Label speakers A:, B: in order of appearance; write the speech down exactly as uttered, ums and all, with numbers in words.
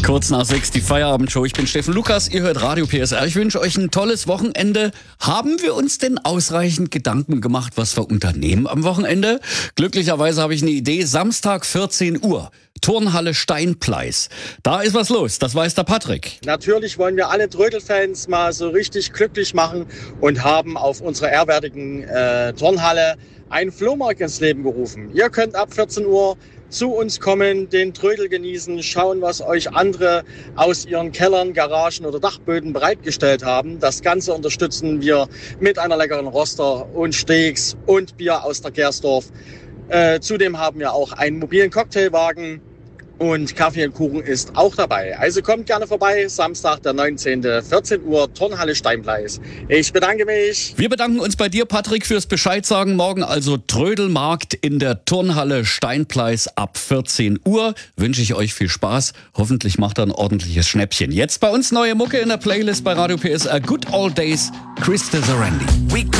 A: Kurz nach sechs die Feierabendshow. Ich bin Steffen Lukas, ihr hört Radio P S R. Ich wünsche euch ein tolles Wochenende. Haben wir uns denn ausreichend Gedanken gemacht, was wir unternehmen am Wochenende? Glücklicherweise habe ich eine Idee. Samstag vierzehn Uhr. Turnhalle Steinpleis. Da ist was los, das weiß der Patrick.
B: Natürlich wollen wir alle Trödelfans mal so richtig glücklich machen und haben auf unserer ehrwürdigen äh, Turnhalle einen Flohmarkt ins Leben gerufen. Ihr könnt ab vierzehn Uhr zu uns kommen, den Trödel genießen, schauen, was euch andere aus ihren Kellern, Garagen oder Dachböden bereitgestellt haben. Das Ganze unterstützen wir mit einer leckeren Roster und Steaks und Bier aus der Gersdorf. Äh, zudem haben wir auch einen mobilen Cocktailwagen und Kaffee und Kuchen ist auch dabei. Also kommt gerne vorbei, Samstag, der neunzehnten vierzehn Uhr, Turnhalle Steinpleis. Ich bedanke mich.
A: Wir bedanken uns bei dir, Patrick, fürs Bescheid sagen. Morgen also Trödelmarkt in der Turnhalle Steinpleis ab vierzehn Uhr. Wünsche ich euch viel Spaß. Hoffentlich macht er ein ordentliches Schnäppchen. Jetzt bei uns neue Mucke in der Playlist bei Radio P S R. Good Old Days, Chris Desorandi.